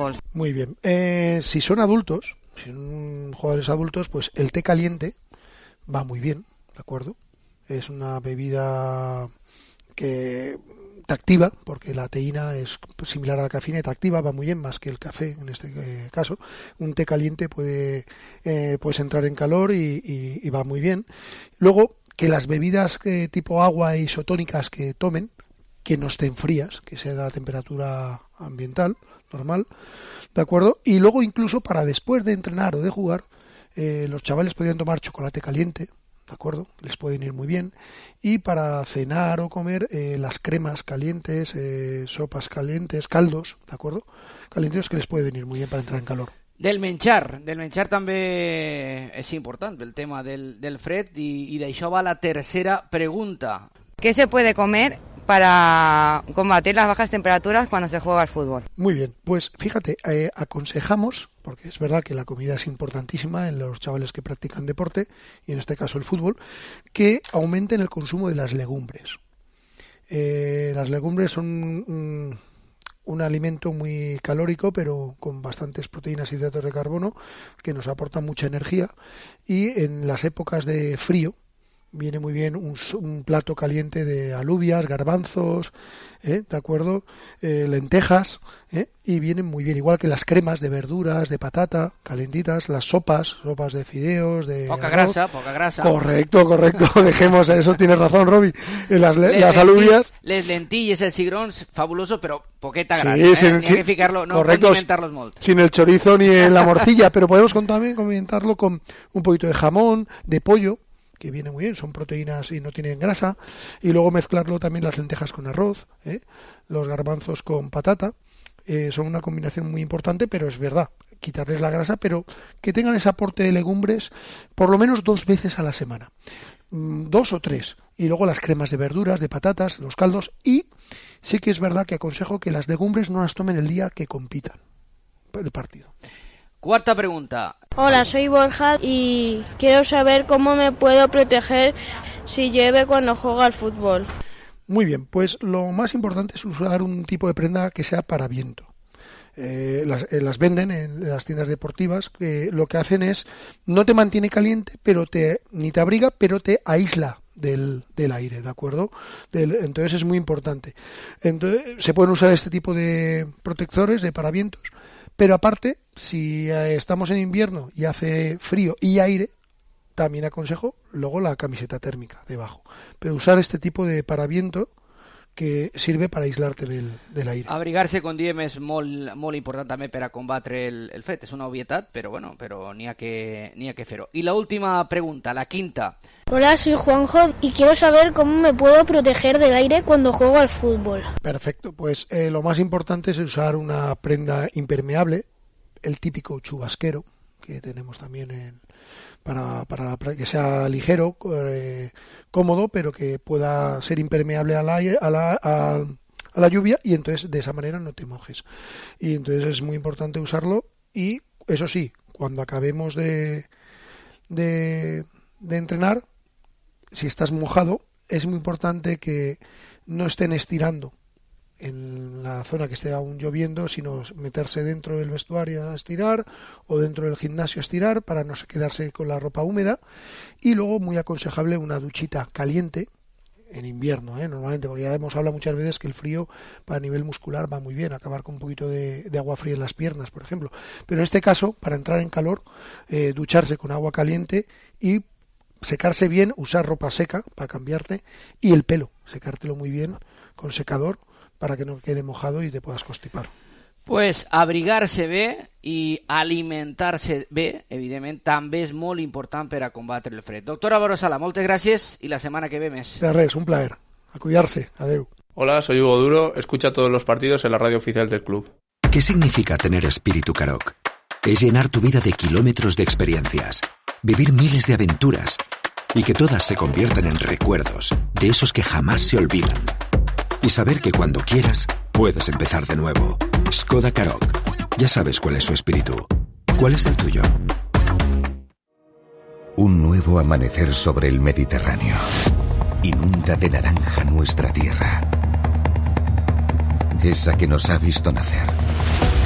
fútbol. Muy bien. Si son adultos, si son jugadores adultos, pues el té caliente va muy bien, ¿de acuerdo? Es una bebida que te activa, porque la teína es similar a la cafeína y te activa, va muy bien, más que el café en este caso. Un té caliente puedes entrar en calor y va muy bien. Luego, que las bebidas tipo agua isotónicas que tomen, que no estén frías, que sea de la temperatura ambiental, normal, ¿de acuerdo? Y luego incluso para después de entrenar o de jugar, los chavales podrían tomar chocolate caliente, ¿de acuerdo? Les pueden ir muy bien. Y para cenar o comer, las cremas calientes, sopas calientes, caldos, ¿de acuerdo? Calientes que les puede venir muy bien para entrar en calor. Del menjar també és important el tema del fred i d'això va la tercera pregunta. ¿Qué se puede comer para combatir las bajas temperaturas cuando se juega al fútbol? Muy bien, pues fíjate, aconsejamos, porque es verdad que la comida es importantísima en los chavales que practican deporte, y en este caso el fútbol, que aumenten el consumo de las legumbres. Las legumbres son un alimento muy calórico, pero con bastantes proteínas y hidratos de carbono, que nos aportan mucha energía, y en las épocas de frío viene muy bien un plato caliente de alubias, garbanzos, ¿de acuerdo? Lentejas, y vienen muy bien, igual que las cremas de verduras, de patata, calentitas, las sopas de fideos, de poca arroz. grasa. Correcto, dejemos eso, tienes razón, Robi. Las alubias. Les lentilles, el cigrons, fabuloso, pero poqueta grasa, Sí, Ni hay que ficarlo, no condimentarlos molt. Sin el chorizo ni en la morcilla, pero podemos también condimentarlo con un poquito de jamón, de pollo, que viene muy bien, son proteínas y no tienen grasa, y luego mezclarlo también las lentejas con arroz, los garbanzos con patata, son una combinación muy importante, pero es verdad, quitarles la grasa, pero que tengan ese aporte de legumbres por lo menos 2 veces a la semana, 2 o 3, y luego las cremas de verduras, de patatas, los caldos, y sí que es verdad que aconsejo que las legumbres no las tomen el día que compitan el partido. Cuarta pregunta. Hola, soy Borja y quiero saber cómo me puedo proteger si llueve cuando juego al fútbol. Muy bien, pues lo más importante es usar un tipo de prenda que sea para viento. Las venden en las tiendas deportivas, que lo que hacen es, no te mantiene caliente, ni te abriga, pero te aísla del aire, ¿de acuerdo? Entonces es muy importante. Entonces se pueden usar este tipo de protectores de paravientos, pero aparte, si estamos en invierno y hace frío y aire, también aconsejo luego la camiseta térmica debajo. Pero usar este tipo de paraviento que sirve para aislarte del aire. Abrigar-se, com diem, és molt important també per a combatre el fred. És una obvietat, però n'hi ha que fer-ho. I la última pregunta, la quinta. Hola, soy Juanjo y quiero saber cómo me puedo proteger del aire cuando juego al fútbol. Perfecto, pues lo más importante es usar una prenda impermeable, el típico chubasquero que tenemos también para que sea ligero, cómodo, pero que pueda ser impermeable a la lluvia, y entonces de esa manera no te mojes. Y entonces es muy importante usarlo, y eso sí, cuando acabemos de entrenar, si estás mojado, es muy importante que no estén estirando en la zona que esté aún lloviendo, sino meterse dentro del vestuario a estirar, o dentro del gimnasio a estirar, para no quedarse con la ropa húmeda. Y luego, muy aconsejable, una duchita caliente en invierno, normalmente, porque ya hemos hablado muchas veces que el frío para nivel muscular va muy bien, acabar con un poquito de agua fría en las piernas, por ejemplo. Pero en este caso, para entrar en calor, ducharse con agua caliente y secarse bien, usar ropa seca para cambiarte, y el pelo, secártelo muy bien con secador para que no quede mojado y te puedas constipar. Pues abrigar-se bé i alimentar-se bé, evidentment, també és molt important per a combatre el fred. Doctora Borosala, moltes gràcies i la setmana que ve més. De res, un plaer. A cuidarse. Adeu. Hola, soy Hugo Duro. Escucha todos los partidos en la radio oficial del club. ¿Qué significa tener espíritu Karoq? Es llenar tu vida de kilómetros de experiencias, vivir miles de aventuras y que todas se conviertan en recuerdos, de esos que jamás se olvidan. Y saber que cuando quieras, puedes empezar de nuevo. Skoda Karoq. Ya sabes cuál es su espíritu. ¿Cuál es el tuyo? Un nuevo amanecer sobre el Mediterráneo. Inunda de naranja nuestra tierra. Esa que nos ha visto nacer.